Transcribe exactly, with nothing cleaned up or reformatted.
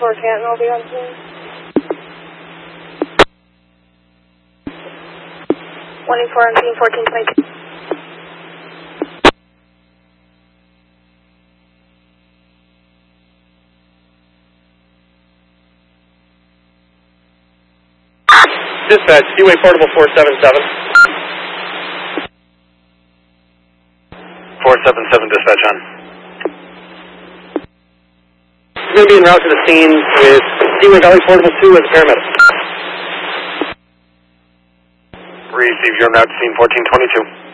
four Canton, I'll be on scene. one eight four on scene, fourteen twenty-two. Dispatch, Seaway Portable four seven seven. four seven seven, dispatch on. We're going to be en route to the scene with Seaway Valley Portable two as a paramedic. Receive your en route to scene fourteen twenty-two.